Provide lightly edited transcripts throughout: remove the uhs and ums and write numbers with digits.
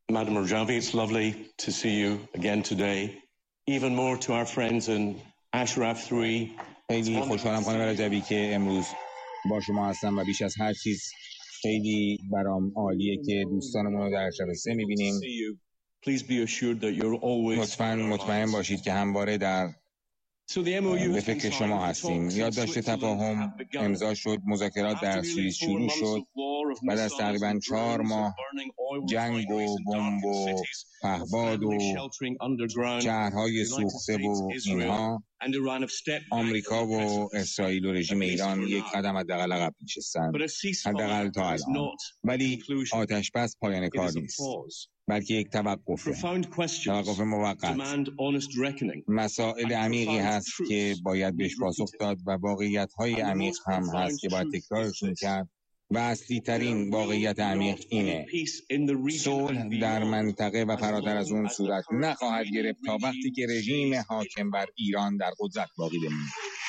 Madam Rajavi, it's lovely to see you again today. Even more to our friends in Ashraf 3. خیلی خوشحالم خانم رجبی که امروز با شما هستم و بیش از هر چیز خیلی برام عالیه که دوستانمون رو در اشراف 3 می‌بینیم. لطفاً مطمئن باشید که همواره به فکر شما هستیم. یادداشت تفاهم امضا شد، مذاکرات در سوئیس شروع شد. بعد از تقریباً 4 ماه جنگ و بمب و پهباد و شهرهای سوخته و اینها، آمریکا و اسرائیل و رژیم ایران یک قدم حداقل عقب نشستند، حداقل تا الان. ولی آتش بس پایان کار نیست، بلکه یک توقف موقت. مسائل عمیقی هست که باید بهش پاسخ داد و واقعیت‌های عمیق هم هست که باید تکرارشون کرد و اصلی ترین واقعیت عمیق اینه: صلح در منطقه و فراتر از اون صورت نخواهد گرفت تا وقتی که رژیم حاکم بر ایران در قدرت باقی بمونه.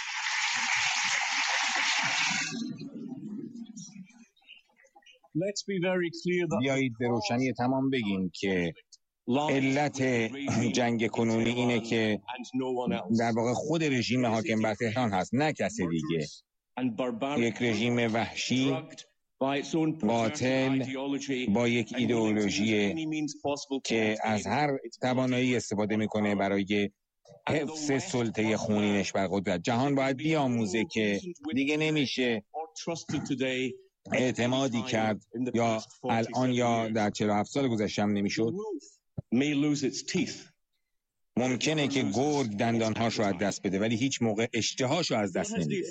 بیایید به روشنی تمام بگیم که علت جنگ کنونی اینه که در واقع خود رژیم حاکم بر تهران هست، نه کسی دیگه. یک رژیم وحشی، قاتل، با یک ایدئولوژی که از هر توانایی استفاده میکنه برای حفظ سلطه خونینش بر قدرت. جهان باید بیاموزه که دیگه نمیشه اعتمادی کرد، یا الان یا در 47 سال گذشته هم نمیشد. ممکنه که گرگ دندانهاش رو از دست بده ولی هیچ موقع اشتهاش رو از دست نمیده.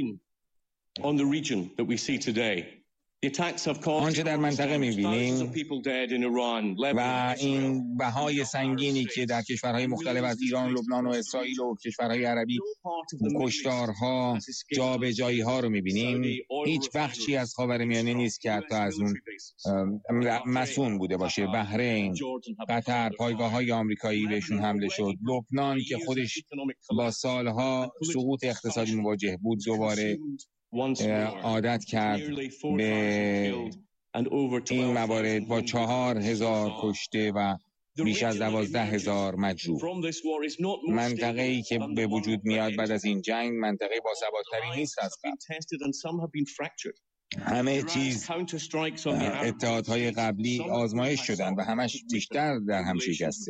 آنچه در منطقه می‌بینیم و این بهای سنگینی که در کشورهای مختلف از ایران، لبنان و اسرائیل و کشورهای عربی کشتارها، جابجایی‌ها رو می‌بینیم، هیچ بخشی از خاورمیانه نیست که حتی از اون مسئول بوده باشه. بحرین، قطر، پایگاه‌های آمریکایی بهشون حمله شد. لبنان که خودش با سالها سقوط اقتصادی مواجه بود دوباره عادت کرد به این موارد با 4,000 کشته و بیش از 12,000 مجروح. منطقه‌ای که به وجود میاد بعد از این جنگ منطقه باثبات‌تری نیست از قبل. همه چیز اتحادهای قبلی آزمایش شدن و همش بیشتر در هم شکسته.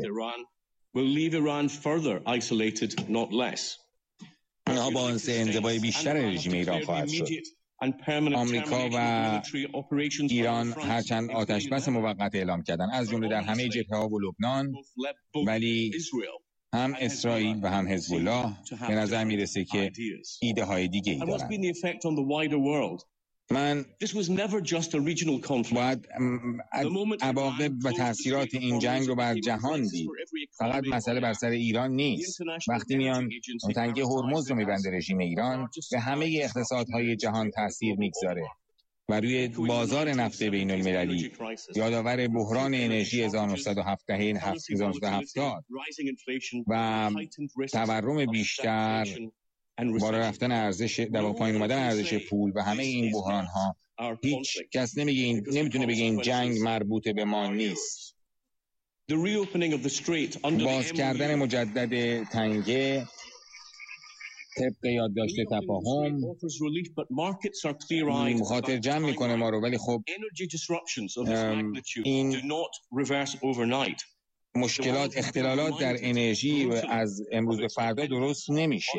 اینها باعث انزوای بیشتر رژیم ایران خواهد شد. آمریکا و ایران هرچند آتش بس موقت اعلام کردن، از جمله در همه جبهه‌ها و لبنان، ولی هم اسرائیل و هم حزب الله به نظر میرسه که ایده های دیگه ای دارن. من باید عواقب و تاثیرات این جنگ رو بر جهان دید. فقط مسئله بر سر ایران نیست. وقتی میان تنگه هرمز رو میبنده رژیم ایران، به همه اقتصادهای جهان تاثیر میگذاره و روی بازار نفت بین المللی یادآور بحران انرژی 1970 و تورم بیشتر، بالا رفتن ارزش، در پایین اومدن ارزش پول و همه این بحران ها، هیچ کس نمیتونه بگه این جنگ مربوط به ما نیست. باز کردن مجدد تنگه طبق یادداشت تفاهم خاطر جمع میکنه ما رو، ولی خب این مشکلات، اختلالات در انرژی از امروز به فردا درست نمیشه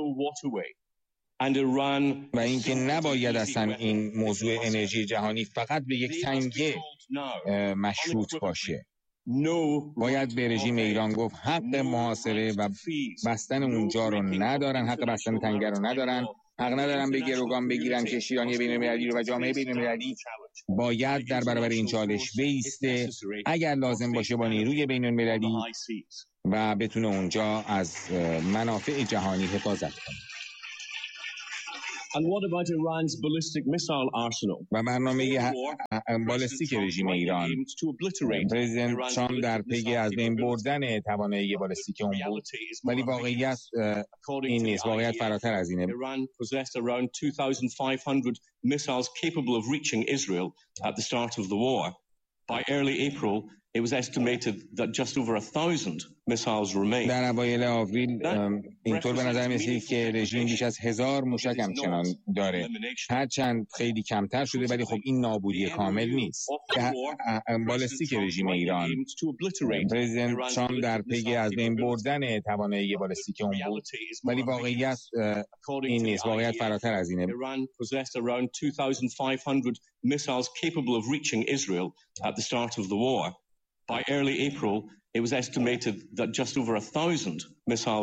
و اینکه نباید اصلا این موضوع انرژی جهانی فقط به یک تنگه مشروط باشه. باید به رژیم ایران گفت حق محاصره و بستن اونجا رو ندارن، حق بستن تنگه رو ندارن، حق ندارن به گروگان بگیرن کشتیرانی بین‌المللی رو و جامعه بین‌المللی باید در برابر این چالش بایسته، اگر لازم باشه با نیروی بین‌المللی، و بتونه اونجا از منافع جهانی حفاظت کنه. و برنامه بالستیک رژیم ایران، پرزیدنت ترامپ در پی از بین بردن توانایی بالستیک اون بود، ولی واقعیت این نیست. واقعیت فراتر از اینه. Iran possessed around 2,500 missiles capable of reaching Israel at the start of the war. By early April, it was estimated that just over 1,000 missiles remain. در اوایل آوریل اینطور به نظر می‌رسید که رژیم بیش از 1000 موشک همچنان داره. هرچند خیلی کمتر شده ولی خب این نابودی کامل نیست. بالستیک رژیم ایران، پرزیدنت ترامپ در پی از بین بردن توانایی بالستیک اون بود، ولی واقعیت این نیست. واقعیت فراتر از اینه. Iran possessed around 2,500 missiles capable of reaching Israel at the start of the war. By early April, it was estimated that just over 1,000 missiles